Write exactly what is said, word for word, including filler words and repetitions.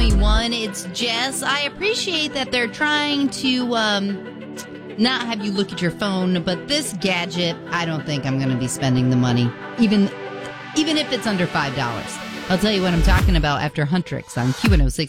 twenty-one. It's Jess. I appreciate that they're trying to um, not have you look at your phone, but this gadget, I don't think I'm going to be spending the money, even even if it's under five dollars. I'll tell you what I'm talking about after Huntrix on Q one oh six.